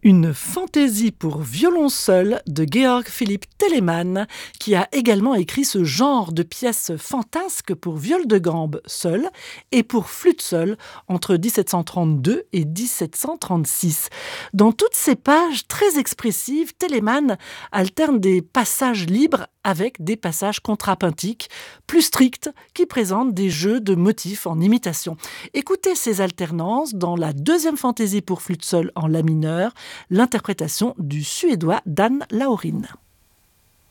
Une fantaisie pour violon seul de Georg Philipp Telemann, qui a également écrit ce genre de pièces fantasques pour viol de gambe seul et pour flûte seule entre 1732 et 1736. Dans toutes ces pages très expressives, Telemann alterne des passages libres avec des passages contrapuntiques plus stricts qui présentent des jeux de motifs en imitation. Écoutez ces alternances dans la deuxième fantaisie pour flûte seule en la mineur, l'interprétation du suédois Dan Laurin.